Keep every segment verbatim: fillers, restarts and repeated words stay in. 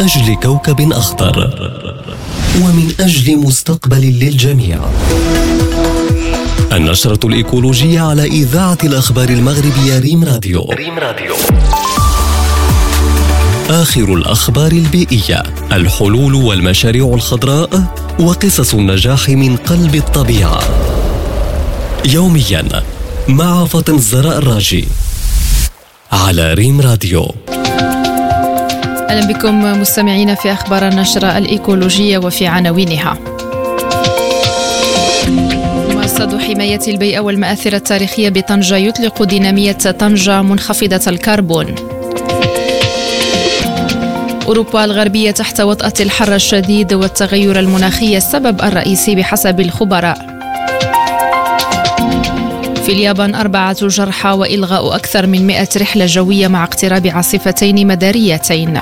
أجل كوكب أخضر ومن أجل مستقبل للجميع. النشرة الإيكولوجية على إذاعة الأخبار المغربية ريم راديو. ريم راديو. آخر الأخبار البيئية، الحلول والمشاريع الخضراء وقصص النجاح من قلب الطبيعة. يومياً مع فاطمة الزهراء الراجي على ريم راديو. أهلا بكم مستمعين في أخبار النشرة الإيكولوجية وفي عناوينها. مرصد حماية البيئة والمآثر التاريخية بطنجة يطلق دينامية طنجة منخفضة الكربون. أوروبا الغربية تحت وطأة الحر الشديد والتغير المناخي السبب الرئيسي بحسب الخبراء. في اليابان أربعة جرحى وإلغاء أكثر من مئة رحلة جوية مع اقتراب عاصفتين مداريتين.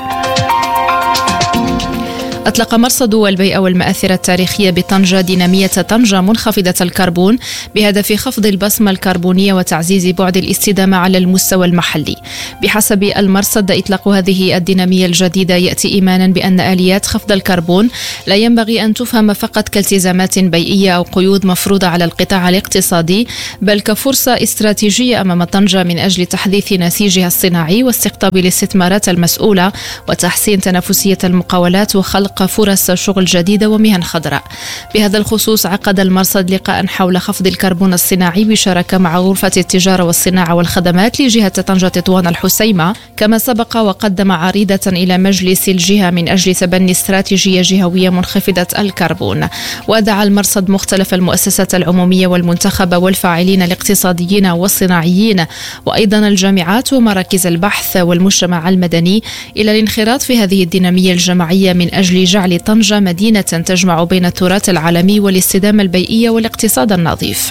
أطلق مرصد البيئة والمآثر التاريخية بطنجة دينامية طنجة منخفضة الكربون بهدف خفض البصمة الكربونية وتعزيز بعد الاستدامة على المستوى المحلي. بحسب المرصد، إطلاق هذه الدينامية الجديدة يأتي إيمانا بأن آليات خفض الكربون لا ينبغي أن تفهم فقط كالتزامات بيئية أو قيود مفروضة على القطاع الاقتصادي، بل كفرصة استراتيجية أمام طنجة من أجل تحديث نسيجها الصناعي واستقطاب الاستثمارات المسؤولة وتحسين تنافسية المقاولات وخلق فرص شغل جديدة ومهن خضراء. بهذا الخصوص عقد المرصد لقاء حول خفض الكربون الصناعي بشراكة مع غرفة التجارة والصناعة والخدمات لجهة طنجة تطوان الحسيمة، كما سبق وقدم عريضة إلى مجلس الجهة من أجل تبني استراتيجية جهوية منخفضة الكربون. ودعا المرصد مختلف المؤسسات العمومية والمنتخبة والفاعلين الاقتصاديين والصناعيين وأيضا الجامعات ومراكز البحث والمجتمع المدني إلى الانخراط في هذه الدينامية الجماعية من أجل جعل طنجة مدينة تجمع بين التراث العالمي والاستدامة البيئية والاقتصاد النظيف.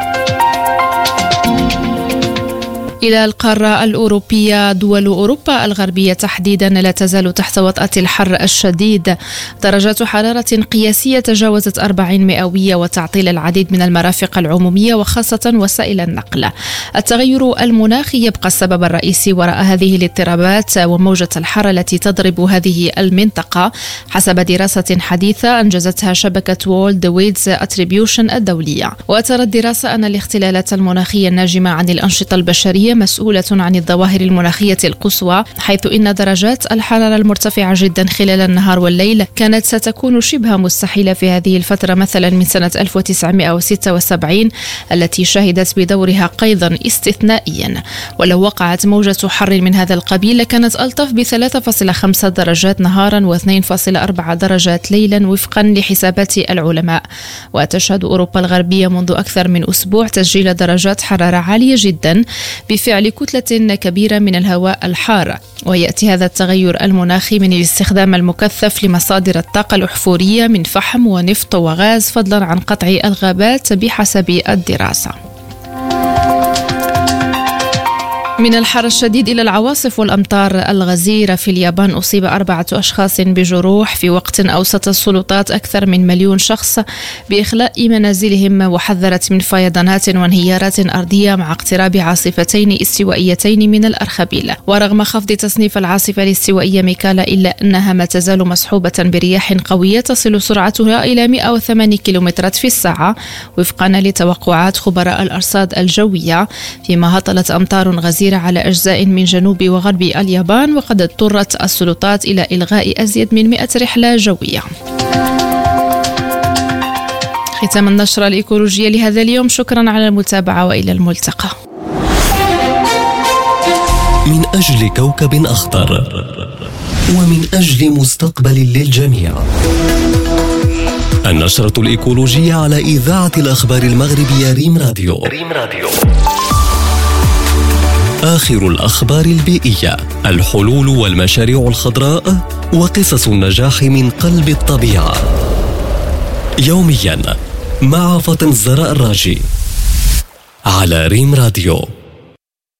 إلى القارة الأوروبية، دول أوروبا الغربية تحديدا لا تزال تحت وطأة الحر الشديد. درجات حرارة قياسية تجاوزت أربعين مئوية وتعطيل العديد من المرافق العمومية وخاصة وسائل النقل. التغير المناخي يبقى السبب الرئيسي وراء هذه الاضطرابات وموجة الحر التي تضرب هذه المنطقة، حسب دراسة حديثة أنجزتها شبكة وورلد ويدز أتريبيوشن الدولية. وترى الدراسة أن الاختلالات المناخية الناجمة عن الأنشطة البشرية مسؤولة عن الظواهر المناخية القصوى، حيث إن درجات الحرارة المرتفعة جدا خلال النهار والليل كانت ستكون شبه مستحيلة في هذه الفترة، مثلا من سنة ألف وتسعمئة وستة وسبعين التي شهدت بدورها قيضا استثنائيا. ولو وقعت موجة حر من هذا القبيل لكانت ألطف ب ثلاثة فاصلة خمسة درجات نهارا و اثنين فاصلة أربعة درجات ليلا وفقا لحسابات العلماء. وتشهد أوروبا الغربية منذ أكثر من أسبوع تسجيل درجات حرارة عالية جدا بفعل كتلة كبيرة من الهواء الحار. ويأتي هذا التغير المناخي من الاستخدام المكثف لمصادر الطاقة الأحفورية من فحم ونفط وغاز، فضلا عن قطع الغابات بحسب الدراسة. من الحر الشديد إلى العواصف والأمطار الغزيرة، في اليابان أصيب أربعة أشخاص بجروح، في وقت أوصت السلطات أكثر من مليون شخص بإخلاء منازلهم، وحذرت من فيضانات وانهيارات أرضية مع اقتراب عاصفتين استوائيتين من الأرخبيل. ورغم خفض تصنيف العاصفة الاستوائية ميكالا إلا أنها ما تزال مصحوبة برياح قوية تصل سرعتها إلى مئة وثمانية كيلومترات في الساعة وفقا لتوقعات خبراء الأرصاد الجوية، فيما هطلت أمطار غزيرة على أجزاء من جنوب وغرب اليابان، وقد اضطرت السلطات إلى إلغاء أزيد من مئة رحلة جوية. ختام النشرة الإيكولوجية لهذا اليوم، شكرا على المتابعة وإلى الملتقى. من أجل كوكب أخضر ومن أجل مستقبل للجميع. النشرة الإيكولوجية على إذاعة الأخبار المغربية ريم راديو. ريم راديو. آخر الأخبار البيئية، الحلول والمشاريع الخضراء وقصص النجاح من قلب الطبيعة. يوميا مع فاطمة الزهراء الراجي على ريم راديو.